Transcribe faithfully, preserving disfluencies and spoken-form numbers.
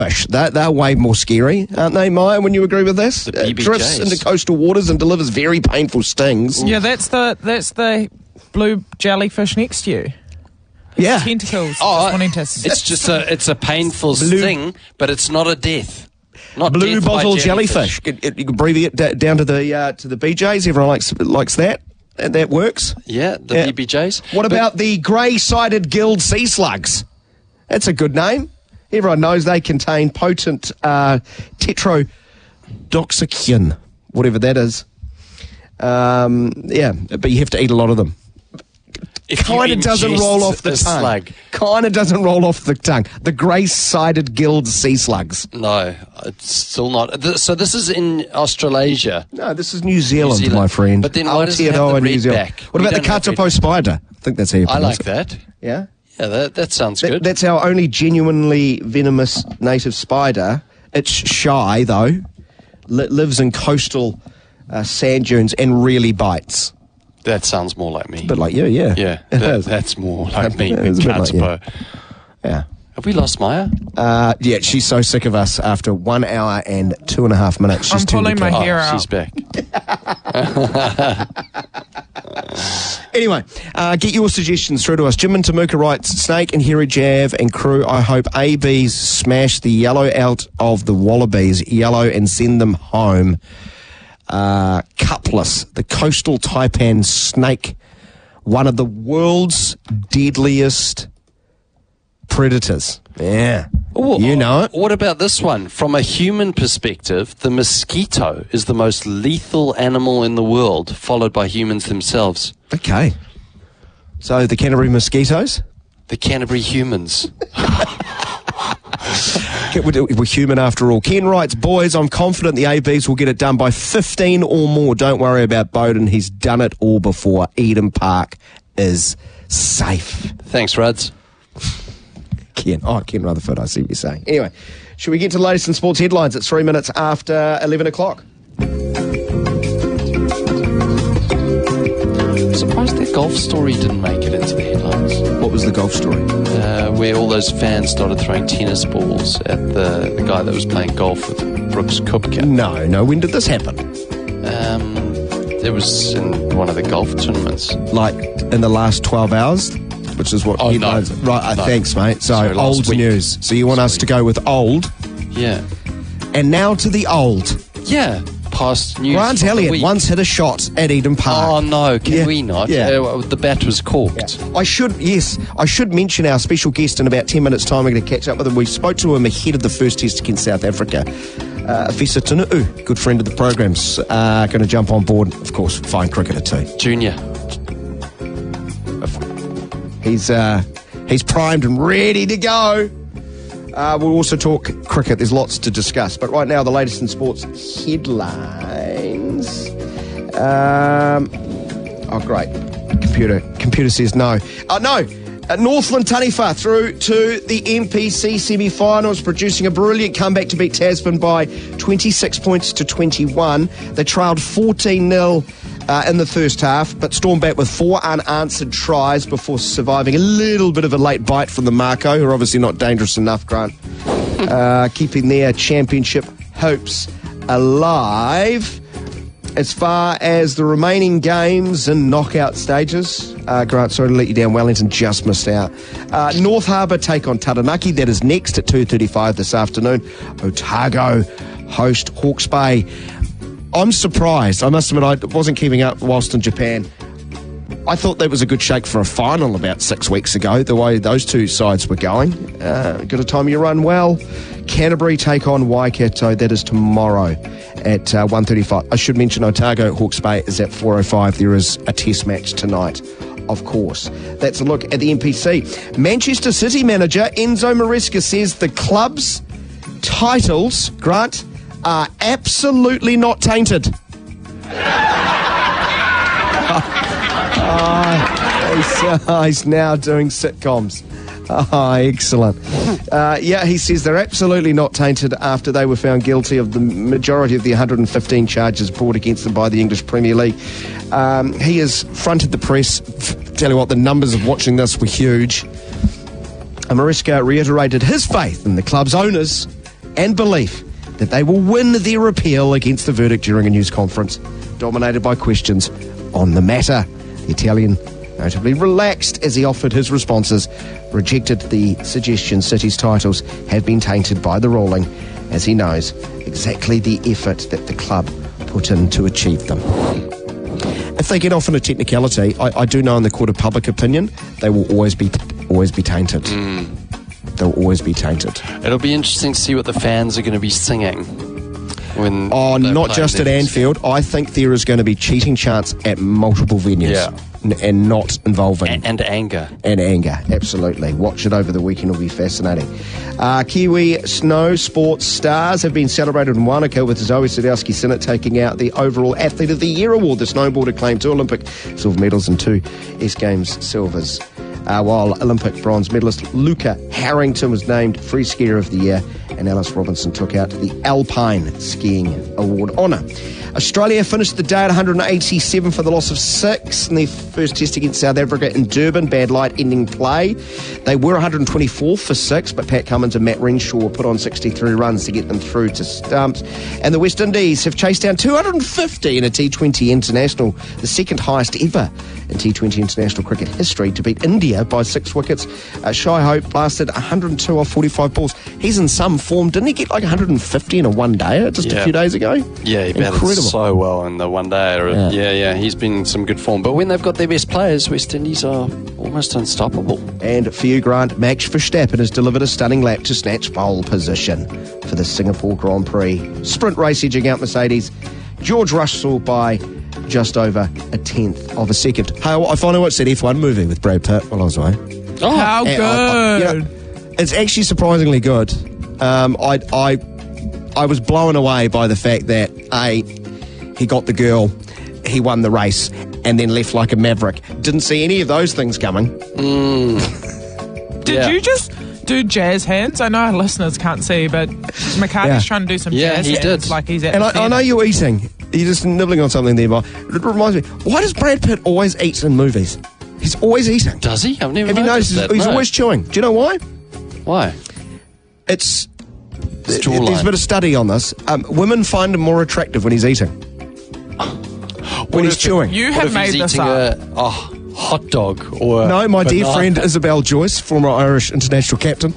fish. They're, they're way more scary, aren't they, Maya, when you agree with this? The B B Js. It drifts into coastal waters and delivers very painful stings. Yeah, that's the that's the blue jellyfish next to you. Yeah. Tentacles. Oh, just wanting to it's just a it's a painful Blue- sting, but it's not a death. Not Blue death by bottle jellyfish. It, it, you can abbreviate d- down to the uh, to the B Js. Everyone likes likes that. That, that works. Yeah, the Yeah. B B Js. What But- about the grey-sided gilled sea slugs? That's a good name. Everyone knows they contain potent uh, tetrodotoxin, whatever that is. Um, yeah, but you have to eat a lot of them. if you Kind of doesn't ingest roll off the a tongue. slug? Kind of doesn't roll off the tongue. The grey-sided gilled sea slugs. No, it's still not. Th- So this is in Australasia. No, this is New Zealand, Zealand. my friend. But then why does it have Aotearoa, the New red Zealand. back? What We about the don't have red- katapo spider? I think that's how you I pronounce like it. that. Yeah? Yeah, that that sounds That- good. That's our only genuinely venomous native spider. It's shy, though. Li- lives in coastal uh, sand dunes and really bites. That sounds more like me. A bit like you, yeah. yeah, It that, is. that's more like me Yeah, than it's a bit like you. Katapo. Yeah. Have we lost Maya? Uh, yeah, she's so sick of us after one hour and two and a half minutes. She's I'm turned pulling to my cat. hair oh, out. she's back. Anyway, uh, get your suggestions through to us. Jim and Tamuka writes, Snake and Hairy Jav and crew, I hope A Bs smash the yellow out of the wallabies, yellow, and send them home. Uh, cupless, the coastal taipan snake, one of the world's deadliest predators. Yeah. Oh, you know it. What about this one? From a human perspective, the mosquito is the most lethal animal in the world, followed by humans themselves. Okay. So the Canterbury mosquitoes? The Canterbury humans. We're we're human after all. Ken writes, boys, I'm confident the A Bs will get it done by fifteen or more. Don't worry about Bowden. He's done it all before. Eden Park is safe. Thanks, Ruds. Ken. Oh, Ken Rutherford, I see what you're saying. Anyway, should we get to the latest in sports headlines? It's three minutes after eleven o'clock. I'm surprised that golf story didn't make it into the headlines. What was the golf story? Uh, where all those fans started throwing tennis balls at the, the guy that was playing golf with Brooks Koepka. No, no. When did this happen? Um, it was in one of the golf tournaments. Like in the last twelve hours? Which is what Oh, no. headlines... Right, uh, No. thanks, mate. So, Sorry, last old week. news. So you want us to go with old. Yeah. And now to the old. Yeah. Past news. Grant from the Elliott week. once hit a shot at Eden Park. Oh, no. Can Yeah. we not? Yeah. Uh, the bat was corked. I should, yes, I should mention our special guest in about ten minutes' time. We're going to catch up with him. We spoke to him ahead of the first test against South Africa. Uh, Afisa Tunu'u, good friend of the program's, uh, going to jump on board. Of course, fine cricketer too. Junior. He's uh, he's primed and ready to go. Uh, we'll also talk cricket. There's lots to discuss. But right now, the latest in sports headlines. Um, oh, great. Computer computer says no. Uh, no. Uh, Northland Taniwha through to the M P C semi-finals, producing a brilliant comeback to beat Tasman by twenty-six points to twenty-one. They trailed fourteen nil uh, in the first half, but stormed back with four unanswered tries before surviving a little bit of a late bite from the Marco, who are obviously not dangerous enough, Grant, uh, keeping their championship hopes alive. As far as the remaining games and knockout stages, uh, Grant, sorry to let you down, Wellington just missed out. Uh, North Harbour take on Taranaki. That is next at two thirty-five this afternoon. Otago host Hawke's Bay. I'm surprised. I must admit, I wasn't keeping up whilst in Japan. I thought that was a good shake for a final about six weeks ago, the way those two sides were going. Uh, got a time you run well. Canterbury take on Waikato. That is tomorrow at uh, one thirty-five. I should mention Otago Hawke's Bay is at four oh five. There is a test match tonight, of course. That's a look at the M P C. Manchester City manager Enzo Maresca says the club's titles, Grant, are absolutely not tainted. Oh, he's, uh, he's now doing sitcoms. Oh, excellent. Uh, yeah, he says they're absolutely not tainted after they were found guilty of the majority of the one hundred fifteen charges brought against them by the English Premier League. Um, he has fronted the press. Tell you what, the numbers of watching this were huge. And Maresca reiterated his faith in the club's owners and belief that they will win their appeal against the verdict during a news conference dominated by questions on the matter. The Italian notably relaxed as he offered his responses, rejected the suggestion City's titles have been tainted by the ruling, as he knows exactly the effort that the club put in to achieve them. If they get off on a technicality, I, I do know in the court of public opinion, they will always be always be tainted. Mm. They'll always be tainted. It'll be interesting to see what the fans are going to be singing. When oh, not just at Anfield. I think there is going to be cheating chants at multiple venues. Yeah. N- and not involving... And, and anger. And anger, absolutely. Watch it over the weekend, it'll be fascinating. Uh, Kiwi snow sports stars have been celebrated in Wanaka with Zoe Sadowski Sinnott taking out the overall Athlete of the Year award. The snowboarder claimed two Olympic silver medals and two S Games silvers. Uh, while Olympic bronze medalist Luca Harrington was named Free Skier of the Year, and Alice Robinson took out the Alpine Skiing Award honour. Australia finished the day at one hundred eighty-seven for the loss of six in their first test against South Africa in Durban. Bad light ending play. They were one hundred twenty-four for six, but Pat Cummins and Matt Renshaw put on sixty-three runs to get them through to stumps. And the West Indies have chased down two hundred fifty in a T twenty international, the second highest ever in T twenty international cricket history, to beat India by six wickets. Uh, Shai Hope blasted one hundred two off forty-five balls. He's in some form. Didn't he get like one hundred fifty in a one-dayer just yeah. a few days ago? Yeah, he batted so well in the one-day. Yeah. yeah, yeah, he's been in some good form. But when they've got their best players, West Indies are almost unstoppable. And for you, Grant, Max Verstappen has delivered a stunning lap to snatch pole position for the Singapore Grand Prix. Sprint race edging out Mercedes. George Russell by just over a tenth of a second. Hey, I finally watched that F one movie with Brad Pitt while I was away. Oh, how good! I, I, you know, it's actually surprisingly good. Um, I, I, I was blown away by the fact that A, he got the girl, he won the race, and then left like a maverick. Didn't see any of those things coming. Mm. Did yeah. you just do jazz hands? I know our listeners can't see, but McCarthy's yeah. trying to do some yeah, jazz he hands. Did. Like he's at and the I, I know you're eating. You're just nibbling on something there, but it reminds me, why does Brad Pitt always eat in movies? He's always eating. Does he? I've never Have you noticed that, he's no. always chewing? Do you know why? Why? It's... It's There's a bit of study on this. Um, women find him more attractive when he's eating. when he's chewing. You what have if made he's this eating up. A, oh, hot dog or no, my banana. dear friend Isabel Joyce, former Irish international captain.